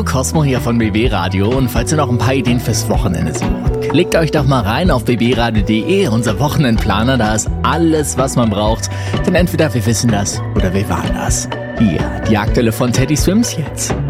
Cosmo hier von BB Radio und falls ihr noch ein paar Ideen fürs Wochenende sucht, klickt euch doch mal rein auf bbradio.de, unser Wochenendplaner, da ist alles, was man braucht, denn entweder wir wissen das oder wir waren das. Hier, die aktuelle von Teddy Swims jetzt.